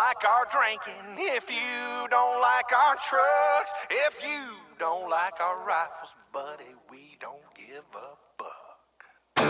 like our drinking, if you don't like our trucks, if you don't like our rifles, buddy, we don't give a fuck.